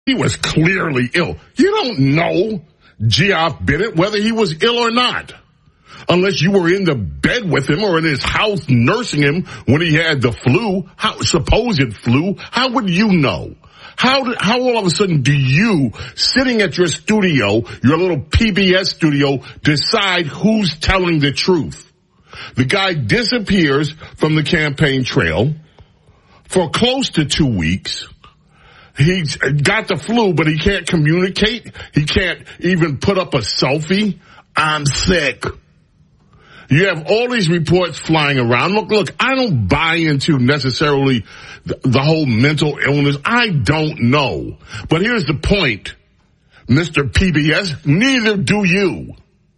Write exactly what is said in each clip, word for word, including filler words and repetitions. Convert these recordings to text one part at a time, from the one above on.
He was clearly ill. You don't know Geoff Bennett, whether he was ill or not, unless you were in the bed with him or in his house nursing him when he had the flu, how, supposed flu. How would you know? How do, how all of a sudden do you, sitting at your studio, your little P B S studio, decide who's telling the truth? The guy disappears from the campaign trail for close to two weeks. He's got the flu, but he can't communicate. He can't even put up a selfie. I'm sick. You have all these reports flying around. Look, look, I don't buy into necessarily the, the whole mental illness. I don't know. But here's the point, Mister P B S, neither do you.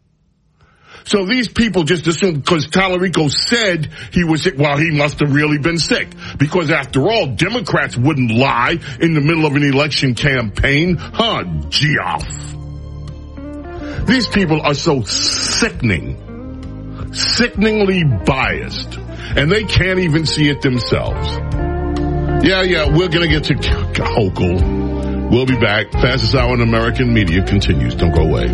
So these people just assume because Tallarico said he was sick, well, he must have really been sick. Because after all, Democrats wouldn't lie in the middle of an election campaign. Huh, Geoff? These people are so sickening, sickeningly biased, and they can't even see it themselves. Yeah, yeah, we're going to get to Hochul. We'll be back. Fastest hour in American media continues. Don't go away.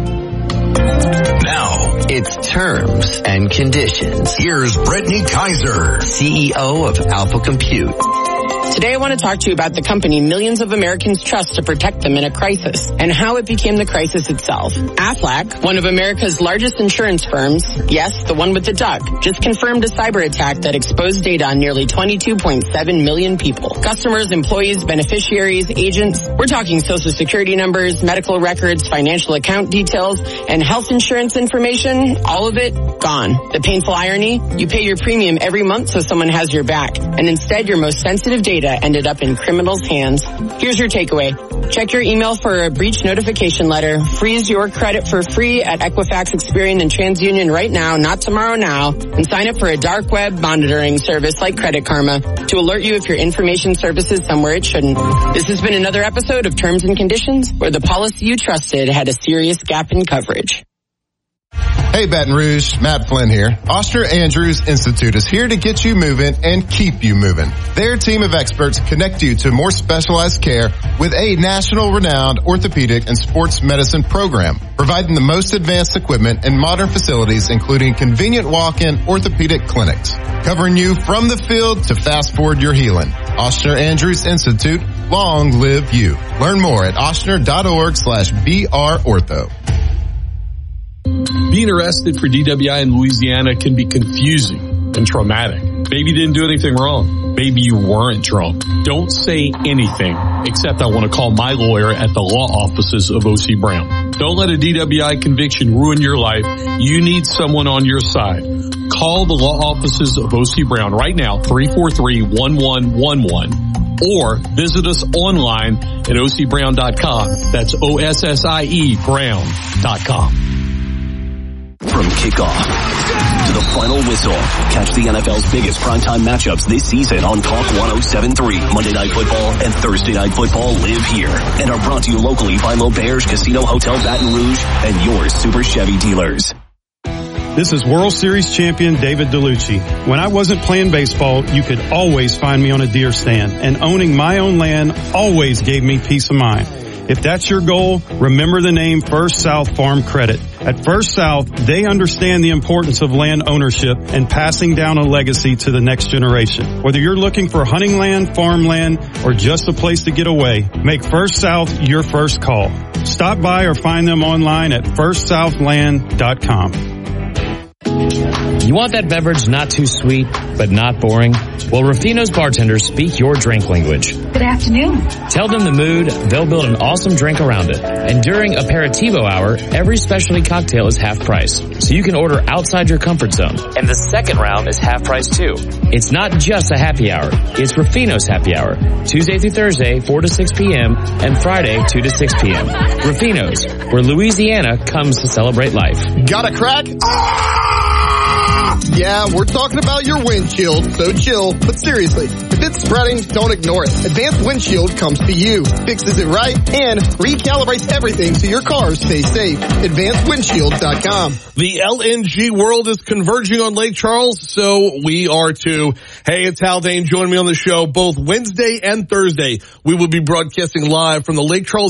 Now, it's terms and conditions. Here's Brittany Kaiser, C E O of Alpha Compute. Today I want to talk to you about the company millions of Americans trust to protect them in a crisis and how it became the crisis itself. Aflac, one of America's largest insurance firms, yes, the one with the duck, just confirmed a cyber attack that exposed data on nearly twenty-two point seven million people. Customers, employees, beneficiaries, agents. We're talking social security numbers, medical records, financial account details, and health insurance information. All of it gone. The painful irony, you pay your premium every month so someone has your back, and instead your most sensitive data ended up in criminals' hands. Here's your takeaway. Check your email for a breach notification letter. Freeze your credit for free at Equifax, Experian, and TransUnion right now, not tomorrow now, and sign up for a dark web monitoring service like Credit Karma to alert you if your information surfaces somewhere it shouldn't. This has been another episode of Terms and Conditions, where the policy you trusted had a serious gap in coverage. Hey Baton Rouge, Matt Flynn here. Oster Andrews Institute is here to get you moving and keep you moving. Their team of experts connect you to more specialized care with a national renowned orthopedic and sports medicine program, providing the most advanced equipment and modern facilities, including convenient walk-in orthopedic clinics, covering you from the field to fast forward your healing. Oster Andrews Institute, long live you. Learn more at ostner.org slash BR Ortho. Being arrested for D W I in Louisiana can be confusing and traumatic. Maybe you didn't do anything wrong. Maybe you weren't drunk. Don't say anything except I want to call my lawyer at the law offices of O C Brown. Don't let a D W I conviction ruin your life. You need someone on your side. Call the law offices of O C Brown right now, three four three, one one one one, or visit us online at O C brown dot com. That's O S S I E Brown dot com. From kickoff to the final whistle, catch the N F L's biggest primetime matchups this season on Talk one oh seven point three. Monday Night Football and Thursday Night Football live here and are brought to you locally by L'Auberge Casino Hotel Baton Rouge and your Super Chevy dealers. This is World Series champion David DeLucci. When I wasn't playing baseball, you could always find me on a deer stand, and owning my own land always gave me peace of mind. If that's your goal, remember the name First South Farm Credit. At First South, they understand the importance of land ownership and passing down a legacy to the next generation. Whether you're looking for hunting land, farmland, or just a place to get away, make First South your first call. Stop by or find them online at first southland dot com. You want that beverage not too sweet, but not boring? Well, Rufino's bartenders speak your drink language. Good afternoon. Tell them the mood, they'll build an awesome drink around it. And during Aperitivo Hour, every specialty cocktail is half price, so you can order outside your comfort zone. And the second round is half price too. It's not just a happy hour, it's Rufino's happy hour. Tuesday through Thursday, four to six p.m., and Friday, two to six p.m. Rufino's, where Louisiana comes to celebrate life. Got a crack? Ah! Yeah, we're talking about your windshield, so chill. But seriously, if If it's spreading, don't ignore it. Advanced Windshield comes to you, fixes it right, and recalibrates everything so your car stays safe. advanced windshield dot com. The L N G world is converging on Lake Charles, so we are too. Hey, it's Haldane. Join me on the show both Wednesday and Thursday. We will be broadcasting live from the Lake Charles